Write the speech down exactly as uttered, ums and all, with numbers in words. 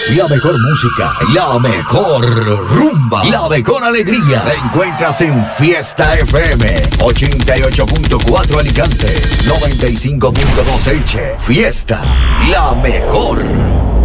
La mejor música, la mejor rumba, la mejor alegría. La encuentras en Fiesta F M ochenta y ocho punto cuatro Alicante, noventa y cinco punto dos H. Fiesta, la mejor.